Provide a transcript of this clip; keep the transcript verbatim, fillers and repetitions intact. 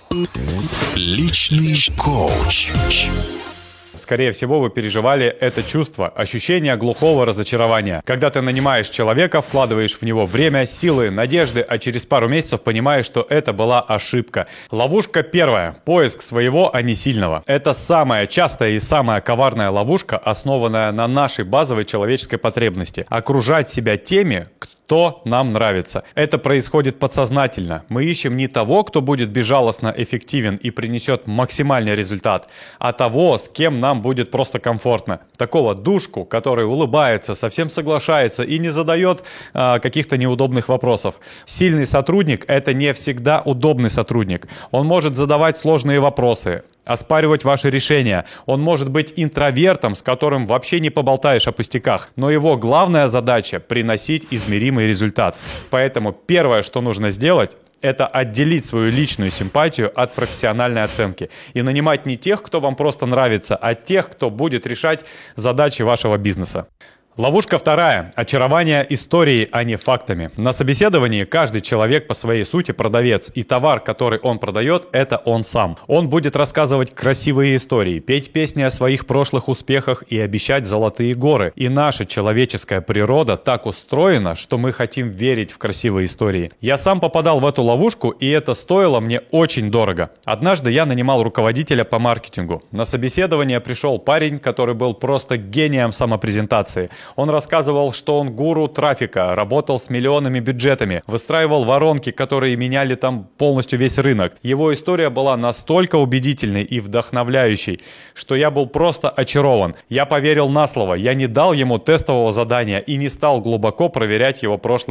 Личный коуч. Скорее всего, вы переживали это чувство, ощущение глухого разочарования. Когда ты нанимаешь человека, вкладываешь в него время, силы, надежды, а через пару месяцев понимаешь, что это была ошибка. Ловушка первая. Поиск своего, а не сильного. Это самая частая и самая коварная ловушка, основанная на нашей базовой человеческой потребности. Окружать себя теми, кто Что нам нравится. Это происходит подсознательно. Мы ищем не того, кто будет безжалостно эффективен и принесет максимальный результат, а того, с кем нам будет просто комфортно. Такого душку, который улыбается, совсем соглашается и не задает а, каких-то неудобных вопросов. Сильный сотрудник – это не всегда удобный сотрудник. Он может задавать сложные вопросы, оспаривать ваши решения. Он может быть интровертом, с которым вообще не поболтаешь о пустяках. Но его главная задача – приносить измеримый результат. Поэтому первое, что нужно сделать, это отделить свою личную симпатию от профессиональной оценки. И нанимать не тех, кто вам просто нравится, а тех, кто будет решать задачи вашего бизнеса. Ловушка вторая. Очарование историей, а не фактами. На собеседовании каждый человек по своей сути продавец, и товар, который он продает, это он сам. Он будет рассказывать красивые истории, петь песни о своих прошлых успехах и обещать золотые горы. И наша человеческая природа так устроена, что мы хотим верить в красивые истории. Я сам попадал в эту ловушку, и это стоило мне очень дорого. Однажды я нанимал руководителя по маркетингу. На собеседование пришел парень, который был просто гением самопрезентации. Он рассказывал, что он гуру трафика, работал с миллионными бюджетами, выстраивал воронки, которые меняли там полностью весь рынок. Его история была настолько убедительной и вдохновляющей, что я был просто очарован. Я поверил на слово, я не дал ему тестового задания и не стал глубоко проверять его прошлый